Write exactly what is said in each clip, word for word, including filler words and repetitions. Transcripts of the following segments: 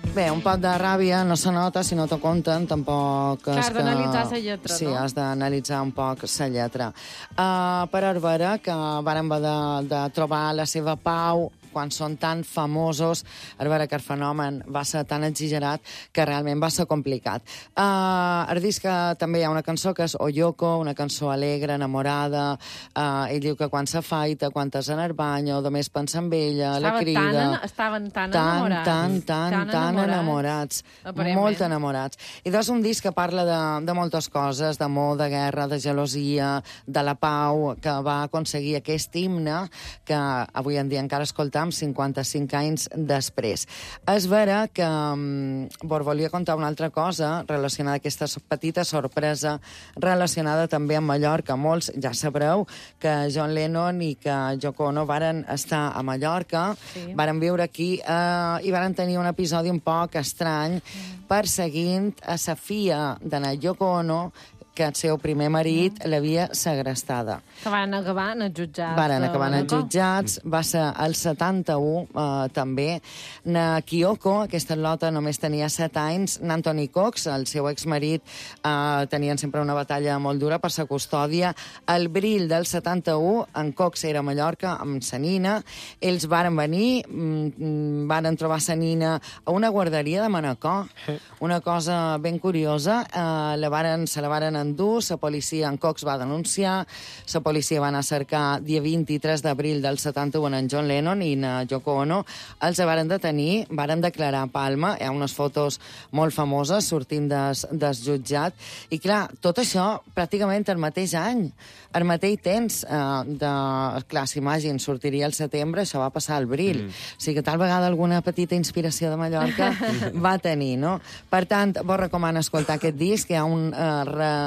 Bé, un pot de ràbia no se nota si no t'ho compten, tampoc... Clar, has que... d'analitzar la lletra, sí, no? Sí, has d'analitzar un poc la lletra. Uh, per Herbera, que vàrem haver de, de trobar la seva pau quan són tan famosos, a veure que el fenomen va ser tan exagerat que realment va ser complicat. Uh, el disc també hi ha una cançó que és Oyoko, una cançó alegre, enamorada. Uh, ell diu que quan s'afaita, quan és en el bany, o només pensa en ella, Estava la crida... Tan, estaven tan, tan enamorats. Tan, tan, tan, tan enamorats. enamorats. Molt enamorats. I doncs un disc que parla de, de moltes coses, d'amor, de guerra, de gelosia, de la pau, que va aconseguir aquest himne que avui en dia encara escoltem cinquanta-cinc anys després. És vera que um, vos volia contar una altra cosa relacionada a aquesta petita sorpresa relacionada també amb Mallorca. Molts ja sabreu que John Lennon i que Yoko Ono varen estar a Mallorca, sí. Varen viure aquí eh, i varen tenir un episodi un poc estrany mm. perseguint a la filla de la Yoko Ono, que el seu primer marit mm. l'havia segrestada. Que van acabar en els jutjats. Van acabar en els jutjats. Va ser el setanta-u, eh, també. Na Kyoko, aquesta lota, només tenia set anys. N'Anthony Cox, el seu exmarit, eh, tenien sempre una batalla molt dura per sa custòdia. El bril del setanta-u, en Cox era a Mallorca amb sa nina. Ells varen venir, mm, varen trobar sa nina a una guarderia de Manacor. Una cosa ben curiosa. Eh, la varen, se la varen endur, la policia, en Cox va denunciar, la policia va anar a cercar dia vint-i-tres d'abril del setanta-u en John Lennon i en Yoko Ono, els varen detenir, varen declarar a Palma, hi ha unes fotos molt famoses sortint des, des jutjat, i clar, tot això pràcticament el mateix any, el mateix temps, eh, de, clar, s'imagin, sortiria al setembre, això va passar al bril, mm. o sigui que tal vegada alguna petita inspiració de Mallorca va tenir, no? Per tant, vos recomano escoltar aquest disc, hi ha un eh,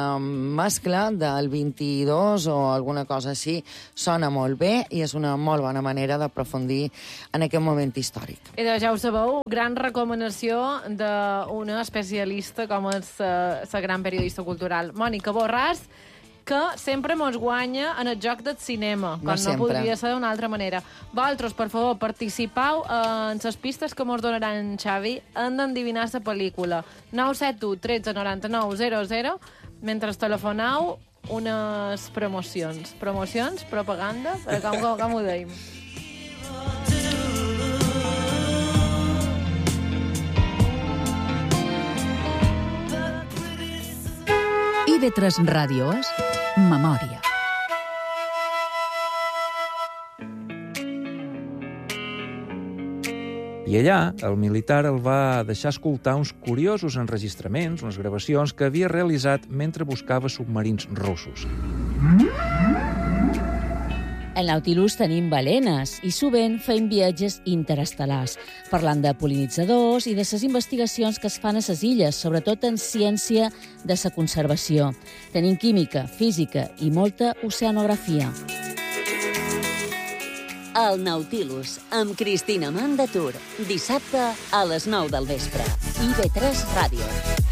remescla del vint-i-dos o alguna cosa així, sona molt bé i és una molt bona manera d'aprofundir en aquest moment històric. I ja ho sabeu, gran recomanació d'una especialista com és la gran periodista cultural Mònica Borràs, que sempre mos guanya en el joc del cinema, quan no, no podria ser d'una altra manera. Vosaltres, per favor, participau en les pistes que mos donaran en Xavi, hem d'endevinar la pel·lícula. nou set u tretze noranta-nou zero zero, mentre telefonau unes promocions. Promocions? Propaganda? Com, com, com ho deim? I ve tres Ràdio és Memòria. I allà, el militar el va deixar escoltar uns curiosos enregistraments, unes gravacions que havia realitzat mentre buscava submarins russos. Al Nautilus tenim balenes i sovint feim viatges interestel·lars, parlant de pol·linitzadors i de les investigacions que es fan a les illes, sobretot en ciència de la conservació. Tenim química, física i molta oceanografia. El Nautilus, amb Cristina Mandatur, dissabte a les nou del vespre. I ve tres Ràdio.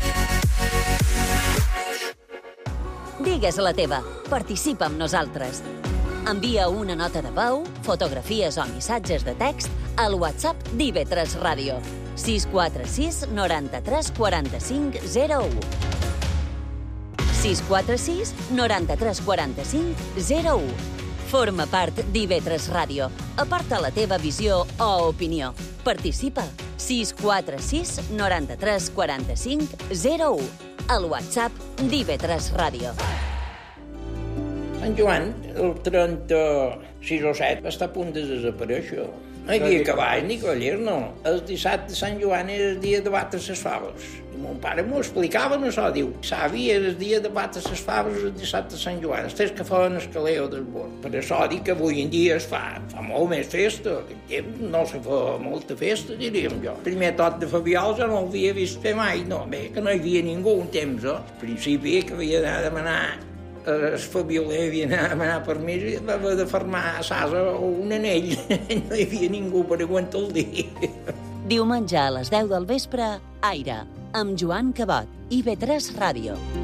Digues la teva, participa amb nosaltres. Envia una nota de veu, fotografies o missatges de text al WhatsApp d'I V tres Ràdio. sis quatre sis noranta-tres quaranta-cinc zero u. sis quatre sis noranta-tres quaranta-cinc zero u. Forma part d'I V tres Ràdio. Aporta la teva visió o opinió. Participa. sis quatre sis noranta-tres quaranta-cinc zero u. Al WhatsApp d'I V tres Ràdio. Sant Joan, el trenta-sis o set, està a punt de desaparèixer. No hi havia cavalls ni cavallers, no. El dissabte de Sant Joan era el dia de batre les faves. I mon pare m'ho explicava, no això, diu, sabia, era el dia de batre les faves el dissabte de Sant Joan, els tres que feien el caleo del bord. Per això dic que avui en dia es fa, fa molt més festa, no se fa molta festa, diríem jo. El primer tot de Fabiol ja no l'havia vist fer mai, no, bé, que no hi havia ningú un temps, eh? Al principi que havia d'anar a demanar el Fabioler havia d'anar a demanar permís i va haver de fermar a Sasa un anell. No hi havia ningú per aguantar el dia. Diumenge a les deu del vespre, Aire, amb Joan Cabot, I V tres Ràdio.